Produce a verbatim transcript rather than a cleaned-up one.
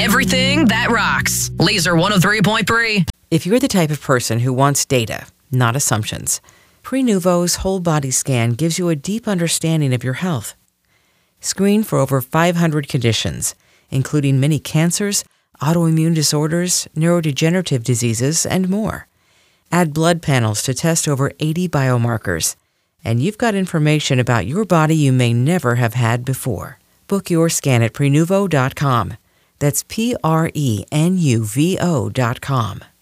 Everything that rocks. Laser one oh three point three. If you're the type of person who wants data, not assumptions, Prenuvo's whole body scan gives you a deep understanding of your health. Screen for over five hundred conditions, including many cancers, autoimmune disorders, neurodegenerative diseases, and more. Add blood panels to test over eighty biomarkers, and you've got information about your body you may never have had before. Book your scan at Prenuvo dot com. That's P R E N U V O dot com.